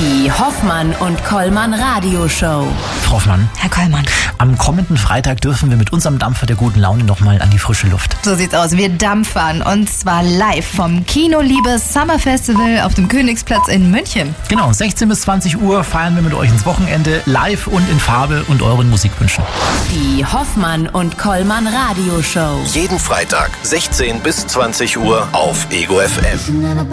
Die Hoffmann und Kollmann Radioshow. Frau Hoffmann. Herr Kollmann. Am kommenden Freitag dürfen wir mit unserem Dampfer der guten Laune nochmal an die frische Luft. So sieht's aus. Wir dampfern. Und zwar live vom Kinoliebe Summer Festival auf dem Königsplatz in München. Genau, 16 bis 20 Uhr feiern wir mit euch ins Wochenende live und in Farbe und euren Musikwünschen. Die Hoffmann und Kollmann Radioshow. Jeden Freitag 16 bis 20 Uhr auf Ego FM.